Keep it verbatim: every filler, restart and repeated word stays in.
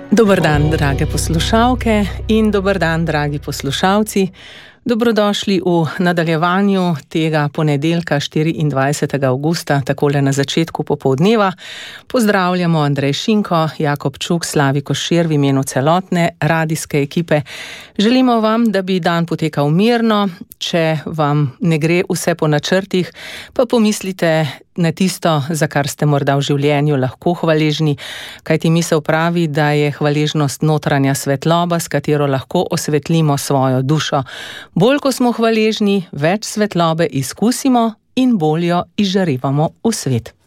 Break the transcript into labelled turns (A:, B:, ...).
A: Dober dan, drage poslušalke in dober dan, dragi poslušalci. Dobrodošli v nadaljevanju tega ponedeljka štiriindvajsetega avgusta, takole na začetku popoldneva. Pozdravljamo Andrej Šinko, Jakob Čuk, Slavi Košir v imenu celotne radijske ekipe. Želimo vam, da bi dan potekal mirno. Če vam ne gre vse po načrtih, pa pomislite na tisto, za kar ste morda v življenju lahko hvaležni, kajti misel pravi, da je hvaležnost notranja svetloba, s katero lahko osvetlimo svojo dušo. Bolj ko smo hvaležni, več svetlobe izkusimo in bolj jo izžarevamo v svet.